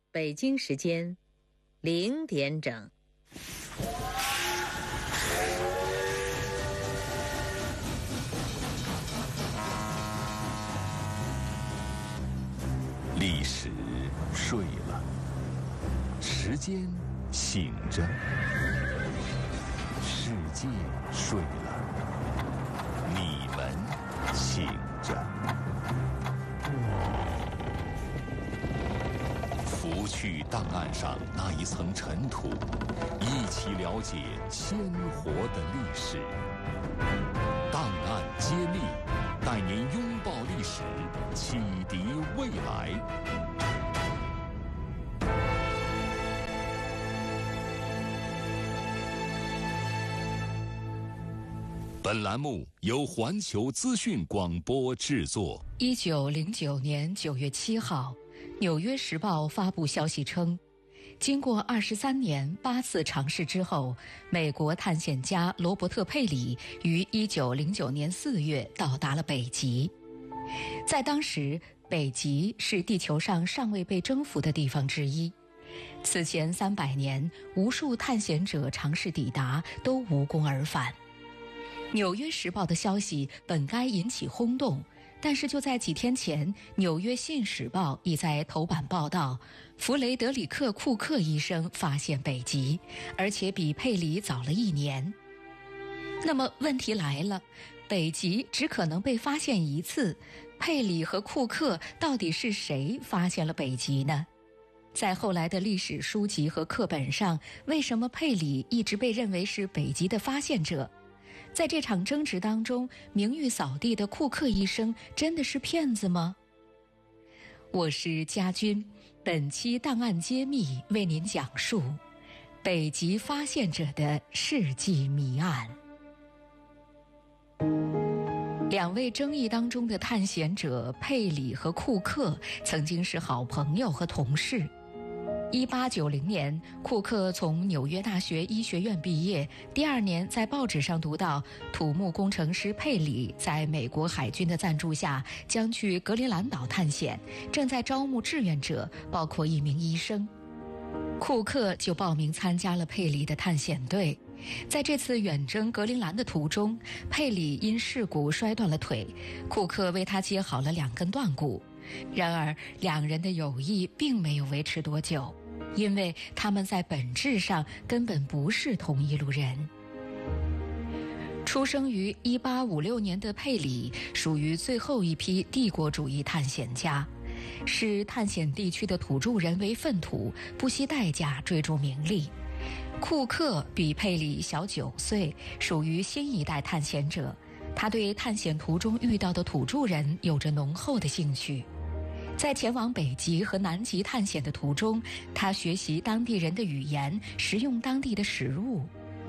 北京时间0点整。 历史睡了，时间醒着，世界睡了，你们醒着。拂去档案上那一层尘土，一起了解鲜活的历史。档案揭秘，带您拥抱历史，启迪未来。本栏目由环球资讯广播制作。 1909年9月7号，《纽约时报》发布消息称，经过23年8次尝试之后，美国探险家罗伯特·佩里于1909年4月到达了北极。在当时，北极是地球上尚未被征服的地方之一。此前300年，无数探险者尝试抵达，都无功而返。《纽约时报》的消息本该引起轰动，但是就在几天前，《纽约信使报》已在头版报道，弗雷德里克·库克医生发现北极，而且比佩里早了1年。那么问题来了，北极只可能被发现一次，佩里和库克到底是谁发现了北极呢？在后来的历史书籍和课本上，为什么佩里一直被认为是北极的发现者？在这场争执当中，名誉扫地的库克医生真的是骗子吗？我是家军，本期档案揭秘为您讲述北极发现者的世纪谜案。2位争议当中的探险者佩里和库克曾经是好朋友和同事。1890年，库克从纽约大学医学院毕业，第2年在报纸上读到土木工程师佩里在美国海军的赞助下将去格陵兰岛探险，正在招募志愿者，包括1名医生。库克就报名参加了佩里的探险队。在这次远征格陵兰的途中，佩里因事故摔断了腿，库克为他接好了2根断骨。然而2人的友谊并没有维持多久，因为他们在本质上根本不是同一路人。出生于1856年的佩里属于最后一批帝国主义探险家，视探险地区的土著人为粪土，不惜代价追逐名利。库克比佩里小9岁，属于新一代探险者，他对探险途中遇到的土著人有着浓厚的兴趣。在前往北极和南极探险的途中，他学习当地人的语言，食用当地的食物。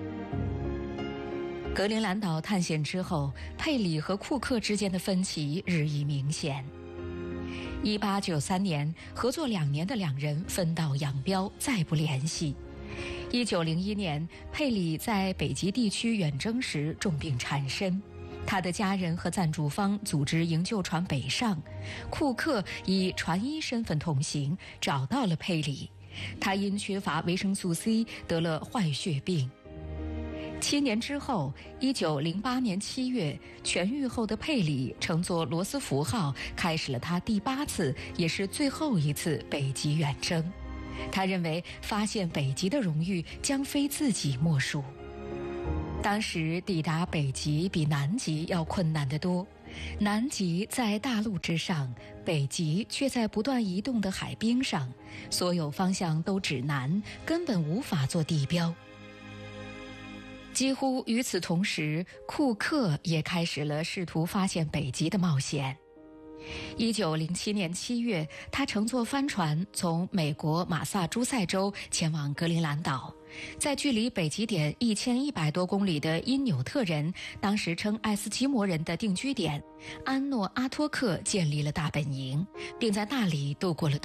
格陵兰岛探险之后，佩里和库克之间的分歧日益明显。1893年，合作2年的2人分道扬镳，再不联系。1901年，佩里在北极地区远征时重病缠身，他的家人和赞助方组织营救船北上，库克以船医身份同行，找到了佩里。他因缺乏维生素 C 得了坏血病。7年之后，1908年7月，痊愈后的佩里乘坐罗斯福号开始了他第8次也是最后一次北极远征。他认为发现北极的荣誉将非自己莫属。当时抵达北极比南极要困难得多，南极在大陆之上，北极却在不断移动的海冰上，所有方向都指南，根本无法做地标。几乎与此同时，库克也开始了试图发现北极的冒险。1907年7月，他乘坐帆船从美国马萨诸塞州前往格陵兰岛，在距离北极点1100多公里的因纽特人，当时称爱斯基摩人的定居点安诺阿托克建立了大本营，并在那里度过了